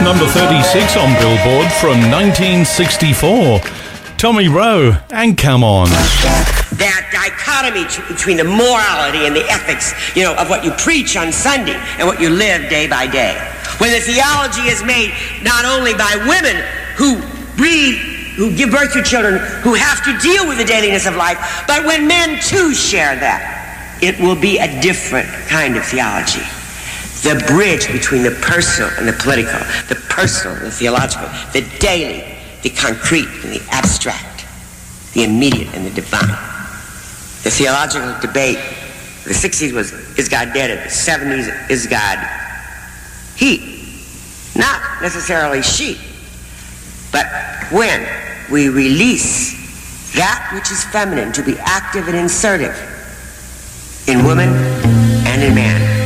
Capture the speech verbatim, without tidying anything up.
number thirty-six on Billboard from nineteen sixty-four. Tommy Rowe and Come On. That dichotomy t- between the morality and the ethics, you know, of what you preach on Sunday and what you live day by day. When the theology is made not only by women who breathe, who give birth to children, who have to deal with the dailiness of life, but when men too share that, it will be a different kind of theology. The bridge between the personal and the political, the personal and the theological, the daily, the concrete and the abstract, the immediate and the divine. The theological debate of the sixties was, is God dead? In the seventies, is God he? Not necessarily she. But when we release that which is feminine to be active and insertive in woman and in man,